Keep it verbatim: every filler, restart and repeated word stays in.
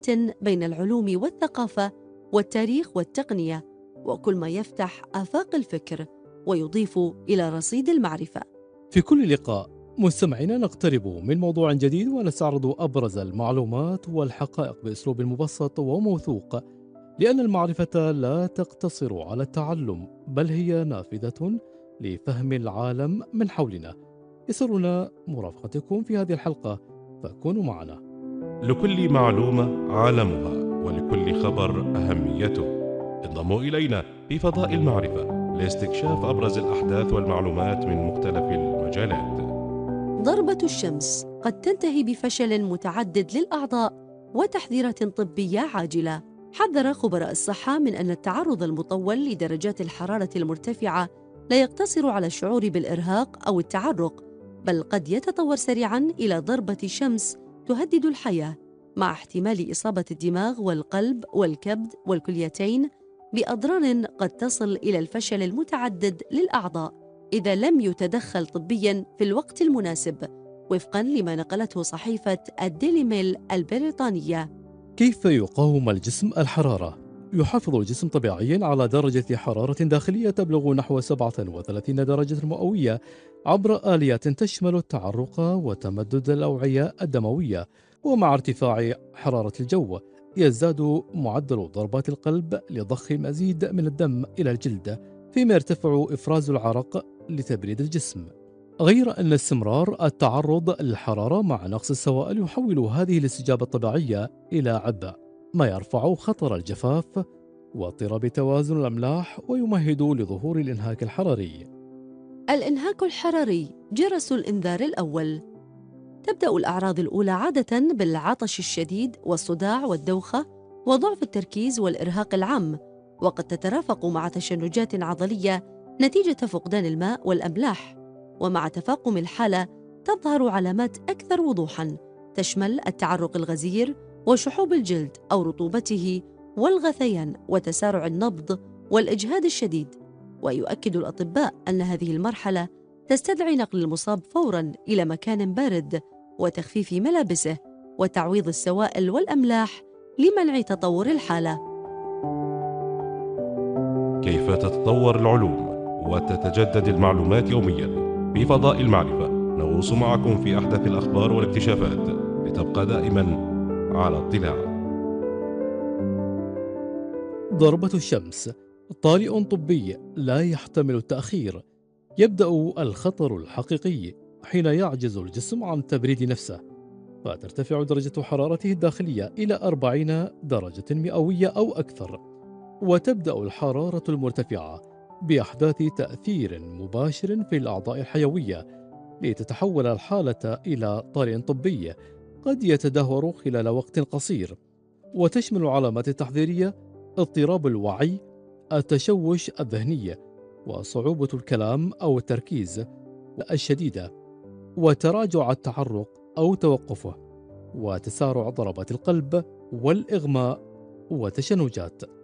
بين العلوم والثقافة والتاريخ والتقنية، وكل ما يفتح آفاق الفكر ويضيف إلى رصيد المعرفة. في كل لقاء مستمعينا نقترب من موضوع جديد ونستعرض أبرز المعلومات والحقائق بأسلوب مبسط وموثوق، لأن المعرفة لا تقتصر على التعلم بل هي نافذة لفهم العالم من حولنا. يسرنا مرافقتكم في هذه الحلقة، فكونوا معنا. لكل معلومة عالمها، ولكل خبر أهميته. انضموا إلينا في فضاء المعرفة لاستكشاف أبرز الأحداث والمعلومات من مختلف المجالات. ضربة الشمس قد تنتهي بفشل متعدد للأعضاء وتحذيرات طبية عاجلة. حذر خبراء الصحة من أن التعرض المطول لدرجات الحرارة المرتفعة لا يقتصر على الشعور بالإرهاق أو التعرق، بل قد يتطور سريعاً إلى ضربة شمس تهدد الحياة، مع احتمال إصابة الدماغ والقلب والكبد والكليتين بأضرار قد تصل إلى الفشل المتعدد للأعضاء إذا لم يتدخل طبياً في الوقت المناسب، وفقاً لما نقلته صحيفة الديلي ميل البريطانية. كيف يقاوم الجسم الحرارة؟ يحافظ الجسم طبيعيا على درجة حرارة داخلية تبلغ نحو سبعة وثلاثين درجة مئوية عبر آليات تشمل التعرق وتمدد الأوعية الدموية. ومع ارتفاع حرارة الجو يزداد معدل ضربات القلب لضخ المزيد من الدم إلى الجلد، فيما يرتفع إفراز العرق لتبريد الجسم. غير أن استمرار التعرض للحرارة مع نقص السوائل يحول هذه الاستجابة الطبيعية إلى عبء، ما يرفع خطر الجفاف واضطراب توازن الأملاح ويمهد لظهور الإنهاك الحراري. الإنهاك الحراري جرس الإنذار الأول. تبدأ الأعراض الأولى عادة بالعطش الشديد والصداع والدوخة وضعف التركيز والإرهاق العام، وقد تترافق مع تشنجات عضلية نتيجة فقدان الماء والأملاح. ومع تفاقم الحالة تظهر علامات أكثر وضوحاً، تشمل التعرق الغزير وشحوب الجلد أو رطوبته والغثيان وتسارع النبض والإجهاد الشديد. ويؤكد الأطباء أن هذه المرحلة تستدعي نقل المصاب فوراً إلى مكان بارد وتخفيف ملابسه وتعويض السوائل والأملاح لمنع تطور الحالة. كيف تتطور العلوم وتتجدد المعلومات يومياً؟ في فضاء المعرفة نغوص معكم في أحدث الأخبار والاكتشافات لتبقى دائماً على اطلاع. ضربة الشمس طارئ طبي لا يحتمل التأخير. يبدأ الخطر الحقيقي حين يعجز الجسم عن تبريد نفسه، فترتفع درجة حرارته الداخلية إلى أربعين درجة مئوية أو أكثر، وتبدأ الحرارة المرتفعة بإحداث تأثير مباشر في الأعضاء الحيوية لتتحول الحالة إلى طارئ طبي قد يتدهور خلال وقت قصير. وتشمل العلامات التحذيرية اضطراب الوعي، التشوش الذهني، وصعوبة الكلام أو التركيز الشديدة، وتراجع التعرق أو توقفه، وتسارع ضربات القلب والإغماء وتشنجات.